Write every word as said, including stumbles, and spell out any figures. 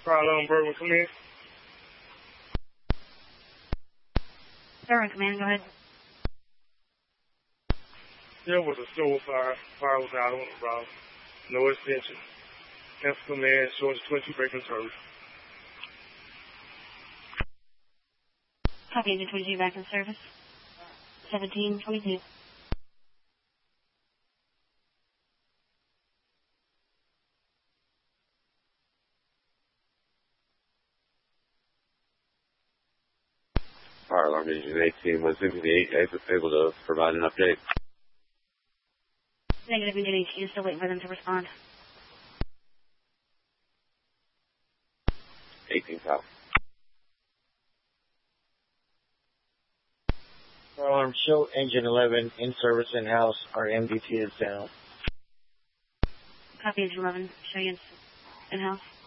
Fire alarm, Bergman, come in. Bergman, command, go ahead. There was a snow fire. Fire was out on the route. No extension. Cancel command, showing twenty breaking service. Copy, Agent twenty-two, back in service. seventeen twenty-two. Fire alarm engine eighteen was fifty-eight, able to provide an update. Negative, Agent eighteen, still waiting for them to respond. eighteen copy. Fire alarm, show engine eleven in service in-house. Our M D T is down. Copy, Agent eleven, show you in-house.